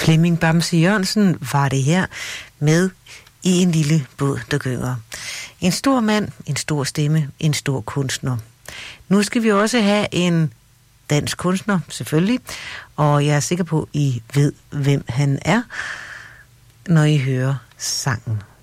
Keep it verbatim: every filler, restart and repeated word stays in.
Flemming Bamse Jørgensen var det her med I en lille båd, der gynger. En stor mand, en stor stemme, en stor kunstner. Nu skal vi også have en dansk kunstner, selvfølgelig, og jeg er sikker på, I ved, hvem han er, når I hører sangen.